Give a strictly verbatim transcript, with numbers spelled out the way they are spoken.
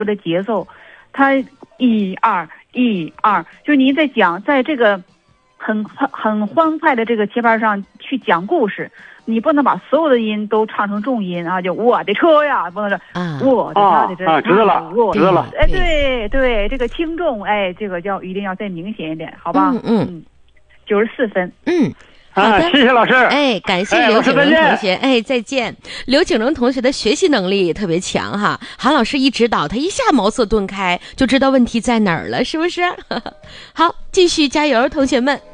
的节奏，它一二一二，就是您在讲在这个很很欢快的这个节拍上去讲故事，你不能把所有的音都唱成重音啊，就我的车呀，不能说、啊、我的他的这啊，知道了，知道了。 哎，对对，这个轻重，哎，这个叫一定要再明显一点，好吧？ 嗯嗯， 九十四分， 嗯。好的、 啊，谢谢老师。 哎，感谢刘景荣同学。哎，再见。刘景荣同学的学习能力也特别强哈，韩老师一指导，他一下茅塞顿开，就知道问题在哪儿了，是不是？好，继续加油，同学们。